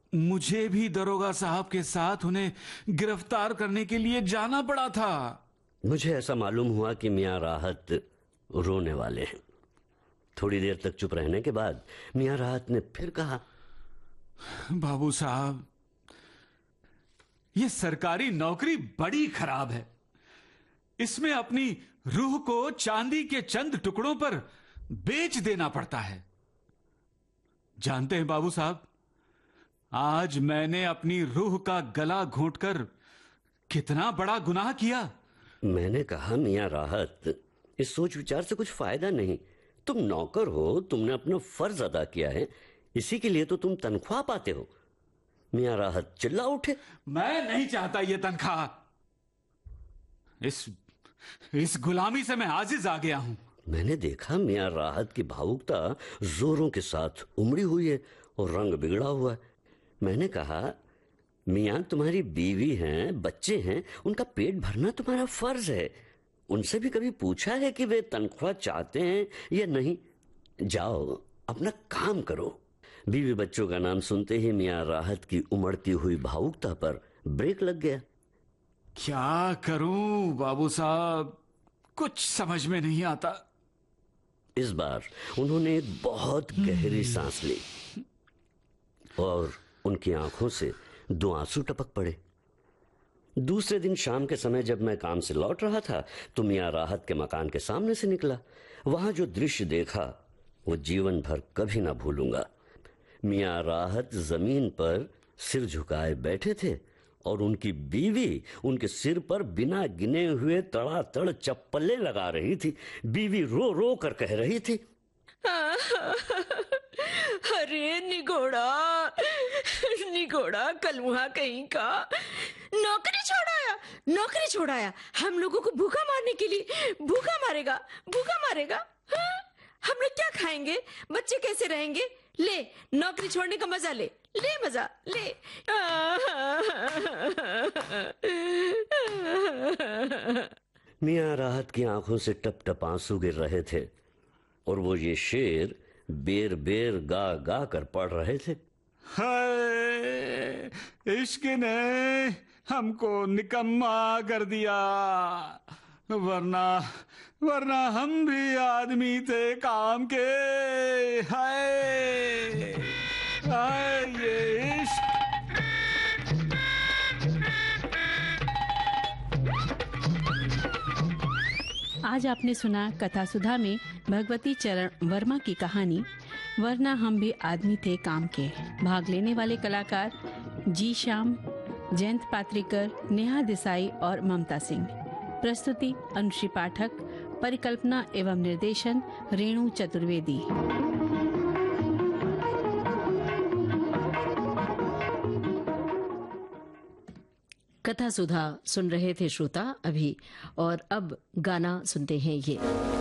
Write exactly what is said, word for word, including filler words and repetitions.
मुझे भी दरोगा साहब के साथ उन्हें गिरफ्तार करने के लिए जाना पड़ा था। मुझे ऐसा मालूम हुआ कि मियां राहत रोने वाले हैं। थोड़ी देर तक चुप रहने के बाद मियां राहत ने फिर कहा, बाबू साहब, ये सरकारी नौकरी बड़ी खराब है। इसमें अपनी रूह को चांदी के चंद टुकड़ों पर बेच देना पड़ता है। जानते हैं बाबू साहब, आज मैंने अपनी रूह का गला घोंटकर कितना बड़ा गुनाह किया। मैंने कहा, मियां राहत, इस सोच विचार से कुछ फायदा नहीं। तुम नौकर हो, तुमने अपना फर्ज अदा किया है, इसी के लिए तो तुम तनख्वाह पाते हो। मियां राहत चिल्ला उठे, मैं नहीं चाहता ये तनख्वाह। इस इस गुलामी से मैं आजिज आ गया हूं। मैंने देखा मियां राहत की भावुकता जोरों के साथ उमड़ी हुई है और रंग बिगड़ा हुआ है। मैंने कहा, मियां तुम्हारी बीवी हैं, बच्चे हैं, उनका पेट भरना तुम्हारा फर्ज है। उनसे भी कभी पूछा है कि वे तनख्वाह चाहते हैं या नहीं? जाओ अपना काम करो। बीवी बच्चों का नाम सुनते ही मियां राहत की उमड़ती हुई भावुकता पर ब्रेक लग गया। क्या करूं बाबू साहब, कुछ समझ में नहीं आता। इस बार उन्होंने एक बहुत गहरी सांस ली और उनकी आंखों से दो आंसू टपक पड़े। दूसरे दिन शाम के समय जब मैं काम से लौट रहा था तो मियां राहत के मकान के सामने से निकला। वहां जो दृश्य देखा वो जीवन भर कभी ना भूलूंगा। मियां राहत जमीन पर सिर झुकाए बैठे थे और उनकी बीवी उनके सिर पर बिना गिने हुए तड़ातड़ चप्पलें लगा रही थी। बीवी रो रो कर कह रही थी, अरे निगोड़ा, निगोड़ा कलमुहा कहीं का, नौकरी छोड़ाया, नौकरी छोड़ाया, हम लोगों को भूखा मारने के लिए। भूखा मारेगा, भूखा मारेगा। हाँ? हम लोग क्या खाएंगे, बच्चे कैसे रहेंगे? ले, नौकरी छोड़ने का मजा ले, ले मजा ले। मियां राहत की आंखों से टप टप आंसू गिर रहे थे और वो ये शेर बेर बेर गा गा कर पढ़ रहे थे। हाय, इश्क ने हमको निकम्मा कर दिया, वरना वरना हम भी आदमी थे काम के। हाय हाय ये इश्क। आज आपने सुना कथा सुधा में भगवती चरण वर्मा की कहानी वरना हम भी आदमी थे काम के। भाग लेने वाले कलाकार जी श्याम, जयंत पात्रिकर, नेहा देसाई और ममता सिंह। प्रस्तुति अनुश्री पाठक। परिकल्पना एवं निर्देशन रेणु चतुर्वेदी। कथा सुधा सुन रहे थे श्रोता अभी, और अब गाना सुनते हैं ये।